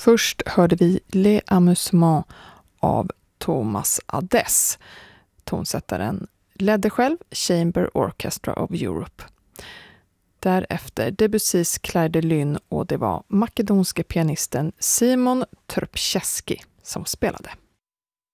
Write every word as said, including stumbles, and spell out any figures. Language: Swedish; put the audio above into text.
Först hörde vi Les Amusements av Thomas Adès. Tonsättaren ledde själv Chamber Orchestra of Europe. Därefter Debussys Clair de Lune och det var makedonske pianisten Simon Trpceski som spelade.